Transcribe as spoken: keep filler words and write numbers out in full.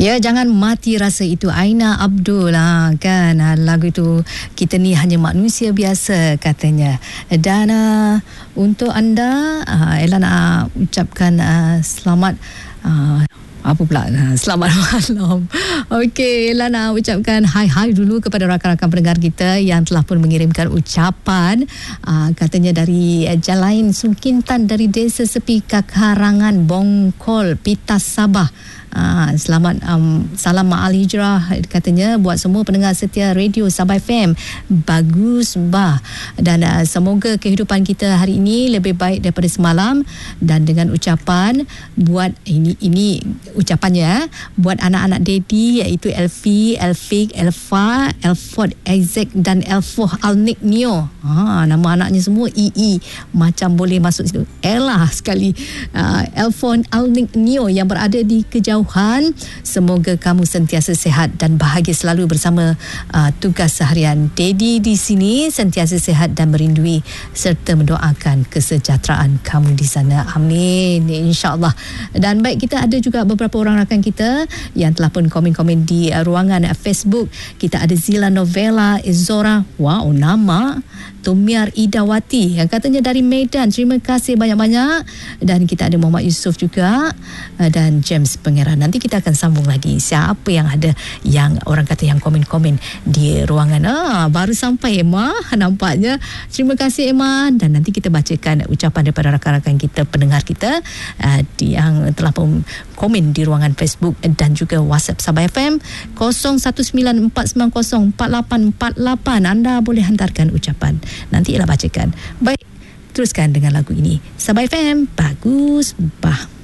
Ya, jangan mati rasa, itu Aina Abdul lah, kan. Lagu itu, kita ni hanya manusia biasa katanya. Dan uh, untuk anda, uh, Ella nak ucapkan uh, selamat uh, apa pula, selamat malam. Okey, Ella nak ucapkan hai-hai dulu kepada rakan-rakan pendengar kita yang telah pun mengirimkan ucapan. uh, katanya dari uh, Jalain Sungkintan, dari Desa Sepi Kakarangan, Bongkol, Pitas, Sabah. Uh, selamat um, salam Ma'al Hijrah katanya buat semua pendengar setia radio Sabah F M. Bagus bah, dan uh, semoga kehidupan kita hari ini lebih baik daripada semalam. Dan dengan ucapan buat ini ini ucapannya buat anak-anak Daddy, iaitu Elfie, Elfik, Elfa, Elford, Isaac dan Elfoh Alnik Neo. Ha, nama anaknya semua I I, macam boleh masuk situ. Ella sekali. uh, Elfoh Alnik Neo yang berada di kejauhan. Semoga kamu sentiasa sihat dan bahagia selalu bersama uh, tugas seharian. Daddy di sini sentiasa sihat dan merindui serta mendoakan kesejahteraan kamu di sana. Amin, insya-Allah. Dan baik, kita ada juga beberapa orang rakan kita yang telah pun komen-komen di uh, ruangan uh, Facebook. Kita ada Zila Novella Izora, wow, nama Tumiar Idawati yang katanya dari Medan. Terima kasih banyak-banyak. Dan kita ada Muhammad Yusof juga, uh, dan James Pangeran. Nanti kita akan sambung lagi siapa yang ada, yang orang kata yang komen-komen di ruangan. Ah, baru sampai Emma nampaknya. Terima kasih Emma, dan nanti kita bacakan ucapan daripada rakan-rakan kita, pendengar kita uh, yang telah pun komen di ruangan Facebook dan juga WhatsApp Sabah F M kosong satu sembilan empat sembilan kosong empat lapan empat lapan. Anda boleh hantarkan ucapan, nanti Ella bacakan. Baik, teruskan dengan lagu ini. Sabah F M, bagus bah.